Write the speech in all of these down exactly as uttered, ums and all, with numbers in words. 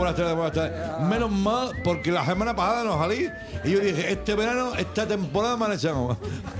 buenas tardes, buenas tardes. Menos mal, porque la semana pasada no salí y yo dije, este verano, esta temporada me han echado.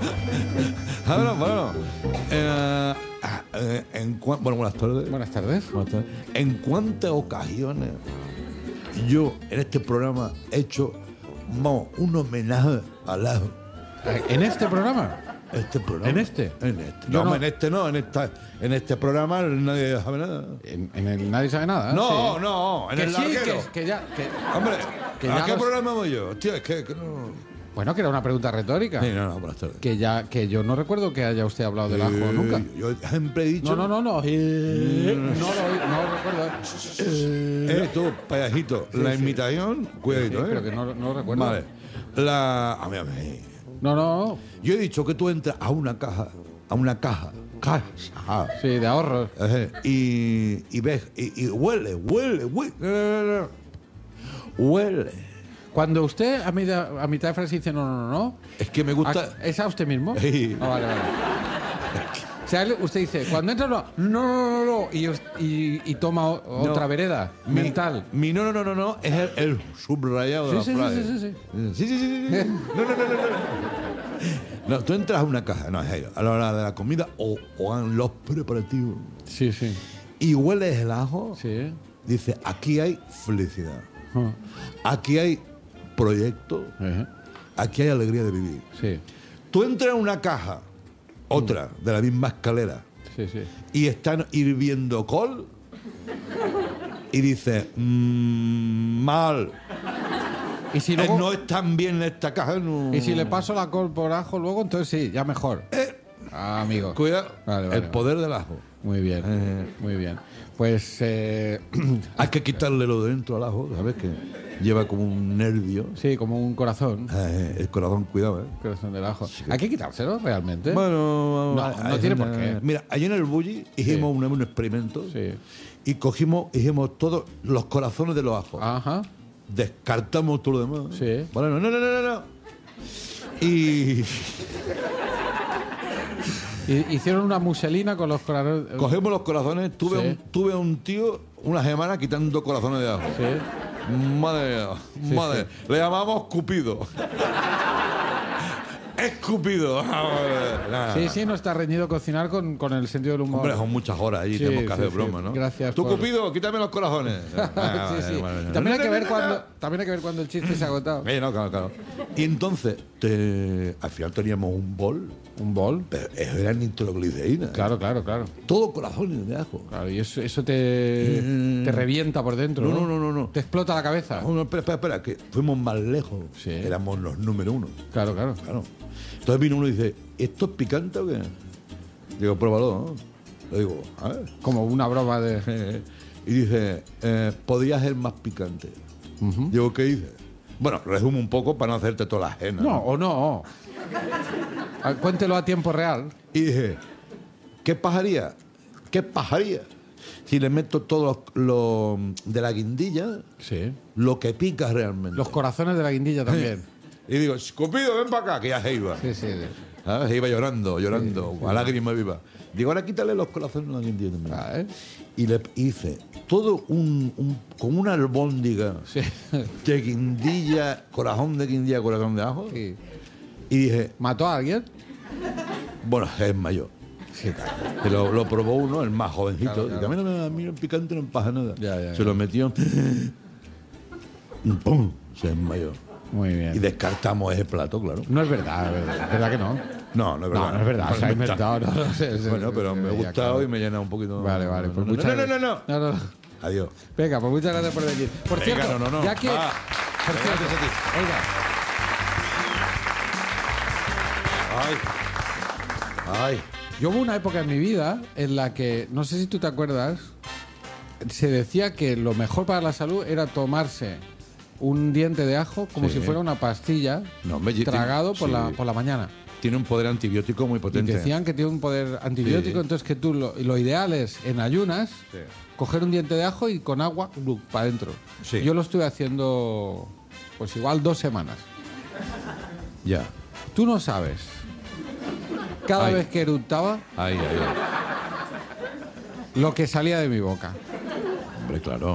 bueno, bueno. Eh, eh, en cua- bueno, buenas tardes. Buenas tardes. Buenas tardes. ¿En cuántas ocasiones yo en este programa he hecho, vamos, un homenaje al ajo? ¿En este programa? Este programa. ¿En este? En este. Yo No, no. en este no, en esta, en este programa nadie sabe nada. En, en el Nadie Sabe Nada. No, sí. no, en que el sí, larguero. que, que ya... que- Hombre, que ¿a ya qué los- programa voy yo? Hostia, es que, que no. Bueno, que era una pregunta retórica. Sí, no, no, buenas tardes. Que ya que yo no recuerdo que haya usted hablado del ajo Eh, nunca. Yo siempre he dicho. No, no, no, no. Eh, no, lo, no lo recuerdo. Eh, Eh, tú, payasito, la sí. imitación, cuidadito, sí, ¿eh? pero que no, no lo recuerdo. Vale. La. A mí, a mí. No, no. Yo he dicho que tú entras a una caja, a una caja, caja, Sí, de ahorros. eh, y, y ves, y, y huele, huele, huele, no, no, no, no. huele. Cuando usted a mitad, a mitad de frase dice no, no, no, no. Es que me gusta. ¿a- ¿Es a usted mismo? Sí. Ah, vale, vale. O sea, él- usted dice, cuando entra no, no, no, no, no, y, us- y, y toma o- otra No. vereda Mi- mental. Mi no, no, no, no, no, es el, el subrayado de Sí, la sí, frase. sí, sí, sí. Sí, sí, sí, sí, sí. No, no, no, no, no. No, tú entras a una caja, no, es ahí, a la hora de la comida o, o en los preparativos Sí, sí. y hueles el ajo, Sí. dice, aquí hay felicidad, Ah, aquí hay proyecto, eh, aquí hay alegría de vivir. Sí, Tú entras a una caja, otra, de la misma escalera, sí, sí. y están hirviendo col y dices, mmm, mal. Y si, Eh, luego, no están bien en esta caja. No. y si le paso la col por ajo luego, entonces sí, ya mejor. Ah, amigo. Cuidado. Vale, vale, el vale. poder del ajo. Muy bien, Eh. muy bien. Pues eh, Hay que quitarle lo de dentro al ajo, ¿sabes? Que lleva como un nervio. sí, como un corazón. Eh, el corazón, cuidado, ¿eh? Corazón del ajo. Hay que quitárselo realmente. Bueno, No, hay- no hay tiene una- por qué. Mira, allí en el Bulli hicimos un, un experimento Sí. y cogimos, hicimos todos los corazones de los ajos. Ajá. Descartamos todo lo demás. Sí. Vale, no, no, no, no, no. Y Y- hicieron una muselina con los corazones. cogemos los corazones. Tuve, Sí. un, tuve un tío una semana quitando corazones de ajo. Sí. Madre mía, Sí, madre. sí. Le llamamos Cupido. Escupido. Nada. Sí, sí, no está reñido cocinar con, con el sentido del humor. Hombre, son muchas horas allí, Sí, tenemos que sí, hacer sí. broma, ¿no? Gracias Tú, por- Cupido, quítame los corazones. Ah, sí, sí. bueno, bueno. También hay que No, ver no, no, cuando, no. también hay que ver cuando el chiste se ha agotado. Eh, no, claro, claro. Y entonces, te- al final teníamos un bol, Un bol. pero eso era nitroglicerina. Claro, claro, claro. Todo corazones de ajo. Claro, y eso, eso te, te revienta por dentro. Mm. No, no, no, no, no. Te explota la cabeza. No, no, espera, espera, espera, que fuimos más lejos. Sí. Éramos los número uno. Claro, claro. Claro. Entonces vino uno y dice, ¿esto es picante o qué? Digo, pruébalo, ¿no? Le digo, a ver. Como una broma de. Y dice, eh, podría ser más picante. Digo, ¿qué dice? Bueno, resumo un poco para no hacerte toda la ajena. No, o no. Ah, Cuéntelo a tiempo real. Y dije, ¿qué pasaría? ¿Qué pasaría si le meto todo lo, lo de la guindilla, Sí. lo que pica realmente? Los corazones de la guindilla también. Y digo, Cupido, ven para acá, que ya se iba. Sí, sí. ¿Sabes? Se iba llorando, llorando, a lágrima viva. Digo, ahora quítale los corazones a la guindilla también. Ah, ¿eh? Y le hice todo un, un como una albóndiga Sí. de guindilla, corazón de guindilla, corazón de ajo. Sí. Y dije, ¿Mató a alguien? bueno, es mayor. Sí, claro. Que lo, lo probó uno, el más jovencito. Claro, claro. Y que a mí, no me- a mí el picante no me pasa nada. Ya, ya, Se ya. lo metió. ¡Pum! Se desmayó. Muy Y bien. descartamos ese plato, claro. No es verdad, es verdad, es verdad que no. No, no es verdad. No, no es verdad, No, se ha no, inventado. No, no, sé, sé, Bueno, sé, pero sé, me ha ya, gustado claro. y me llena un poquito. Vale, vale. Pues no, muchas no, no, no, no, no, no, no. Adiós. Venga, pues muchas gracias por venir. Por Venga, cierto, no, no, no. ya que. Va. Por Venga, cierto, gracias a ti. oiga, Ay. Ay. yo hubo una época en mi vida en la que, no sé si tú te acuerdas, se decía que lo mejor para la salud era tomarse un diente de ajo como Sí. si fuera una pastilla No, hombre, yo- tragado por, sí. la, por la mañana. Tiene un poder antibiótico muy Y potente. decían que tiene un poder antibiótico, Sí. entonces que tú lo, lo ideal es en ayunas Sí. coger un diente de ajo y con agua para adentro. Sí. Yo lo estuve haciendo pues igual dos semanas. Ya. Tú no sabes. Cada Ay. vez que eructaba, Ay, ay, ay. lo que salía de mi boca. Hombre, claro.